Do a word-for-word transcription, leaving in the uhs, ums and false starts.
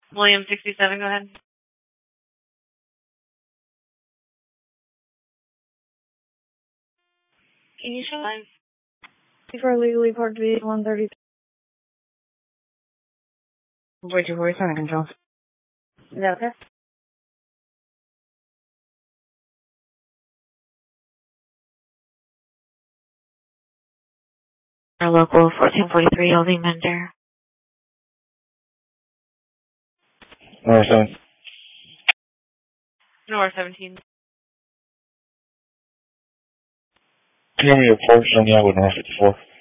William sixty-seven, go ahead. Can you show live? For a legally parked vehicle one thirty. Boy, your voice under control. Is that okay? Our local fourteen forty-three Holding Mender. North seven. North seventeen. Can you give me a report showing me out with North fifty-four?